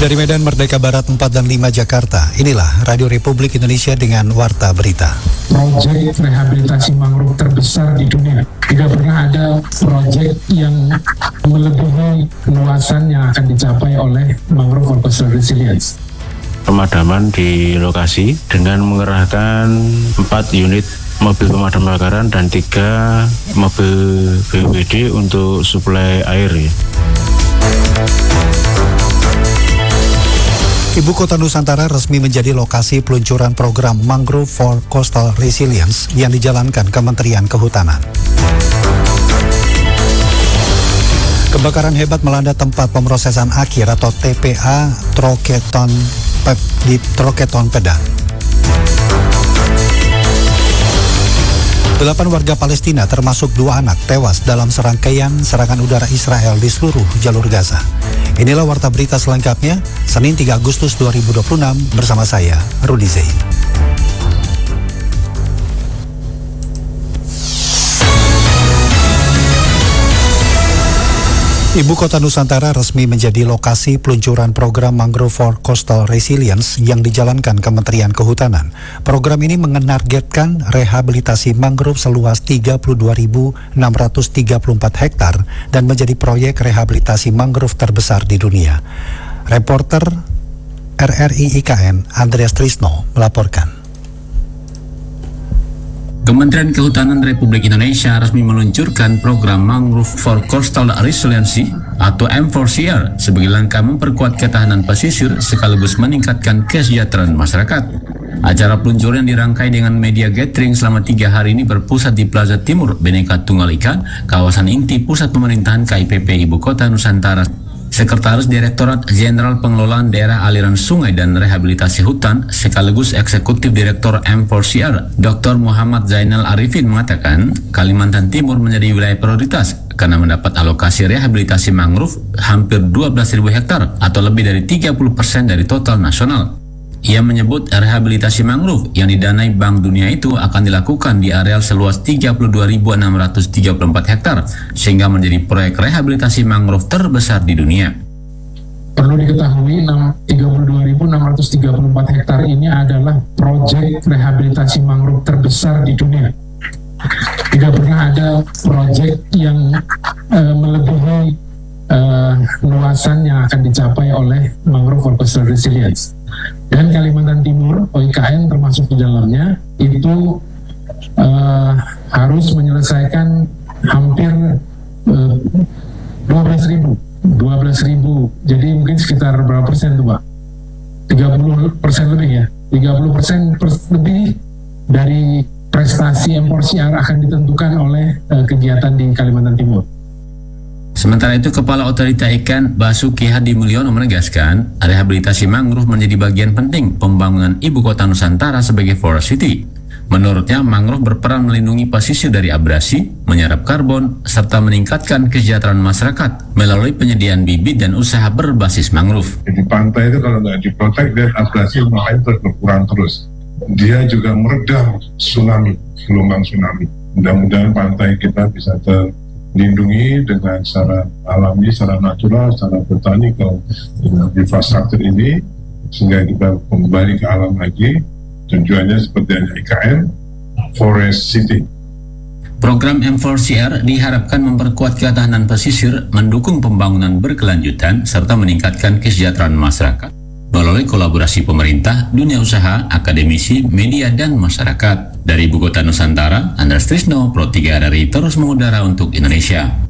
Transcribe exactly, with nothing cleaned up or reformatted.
Dari Medan Merdeka Barat empat dan lima Jakarta, inilah Radio Republik Indonesia dengan Warta Berita. Proyek rehabilitasi mangrove terbesar di dunia. Tidak pernah ada proyek yang melebihi luasan yang akan dicapai oleh Mangrove for Coastal Resilience. Pemadaman di lokasi dengan mengerahkan empat unit mobil pemadam kebakaran dan tiga mobil B P D untuk suplai air. Ibu Kota Nusantara resmi menjadi lokasi peluncuran program Mangrove for Coastal Resilience yang dijalankan Kementerian Kehutanan. Kebakaran hebat melanda tempat pemrosesan akhir atau T P A Troketon di Troketon Pedang. Delapan warga Palestina termasuk dua anak tewas dalam serangkaian serangan udara Israel di seluruh jalur Gaza. Inilah Warta Berita selengkapnya, Senin tiga Agustus dua ribu dua puluh enam bersama saya, Rudi Zain. Ibu Kota Nusantara resmi menjadi lokasi peluncuran program Mangrove for Coastal Resilience yang dijalankan Kementerian Kehutanan. Program ini menargetkan rehabilitasi mangrove seluas tiga puluh dua ribu enam ratus tiga puluh empat hektar dan menjadi proyek rehabilitasi mangrove terbesar di dunia. Reporter R R I I K N Andreas Trisno melaporkan. Kementerian Kehutanan Republik Indonesia resmi meluncurkan program Mangrove for Coastal Resilience atau M four C R sebagai langkah memperkuat ketahanan pesisir sekaligus meningkatkan kesejahteraan masyarakat. Acara peluncuran dirangkai dengan media gathering selama tiga hari ini berpusat di Plaza Timur Bhinneka Tunggal Ika, kawasan inti pusat pemerintahan K I P P Ibu Kota Nusantara. Sekretaris Direktorat Jenderal Pengelolaan Daerah Aliran Sungai dan Rehabilitasi Hutan sekaligus Eksekutif Direktur M four C R, Doktor Muhammad Zainal Arifin mengatakan Kalimantan Timur menjadi wilayah prioritas karena mendapat alokasi rehabilitasi mangrove hampir dua belas ribu hektar atau lebih dari tiga puluh persen dari total nasional. Ia menyebut rehabilitasi mangrove yang didanai Bank Dunia itu akan dilakukan di areal seluas tiga puluh dua ribu enam ratus tiga puluh empat hektar sehingga menjadi proyek rehabilitasi mangrove terbesar di dunia. Perlu diketahui tiga puluh dua ribu enam ratus tiga puluh empat hektar ini adalah proyek rehabilitasi mangrove terbesar di dunia. Tidak pernah ada proyek yang uh, melebihi uh, luasan yang akan dicapai oleh Mangrove for Coastal Resilience. Dan Kalimantan Timur, O I K N termasuk di dalamnya, itu uh, harus menyelesaikan hampir uh, dua belas ribu. Jadi mungkin sekitar berapa persen tuh Pak? tiga puluh persen lebih ya? tiga puluh persen lebih dari prestasi M four C R akan ditentukan oleh uh, kegiatan di Kalimantan Timur. Sementara itu, Kepala Otorita Ikan Basuki Hadi Mulyono menegaskan rehabilitasi mangrove menjadi bagian penting pembangunan Ibu Kota Nusantara sebagai forest city. Menurutnya, mangrove berperan melindungi pesisir dari abrasi, menyerap karbon, serta meningkatkan kesejahteraan masyarakat melalui penyediaan bibit dan usaha berbasis mangrove. Di pantai itu kalau nggak diprotek, dia abrasi makanya terus berkurang terus. Dia juga meredam tsunami, gelombang tsunami. Mudah-mudahan pantai kita bisa ter dilindungi dengan secara alami, secara natural, secara botanikal dengan infrastruktur ini sehingga kita kembali ke alam lagi. Tujuannya seperti yang I K N, Forest City. Program M four C R diharapkan memperkuat ketahanan pesisir, mendukung pembangunan berkelanjutan, serta meningkatkan kesejahteraan masyarakat melalui kolaborasi pemerintah, dunia usaha, akademisi, media, dan masyarakat. Dari Ibu Kota Nusantara, Andreas Trisno, Pro tiga R R I terus mengudara untuk Indonesia.